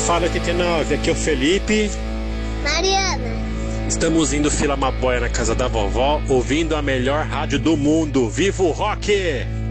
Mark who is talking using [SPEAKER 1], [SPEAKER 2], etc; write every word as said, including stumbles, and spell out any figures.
[SPEAKER 1] Fala oitenta e nove, aqui é o Felipe.
[SPEAKER 2] Mariana.
[SPEAKER 1] Estamos indo filar uma boia na casa da vovó, ouvindo a melhor rádio do mundo. Viva o rock!